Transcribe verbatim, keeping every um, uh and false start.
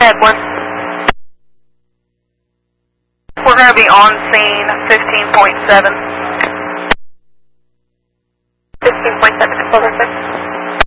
Edward. We're going to be on scene fifteen point seven. fifteen point seven, Silver six.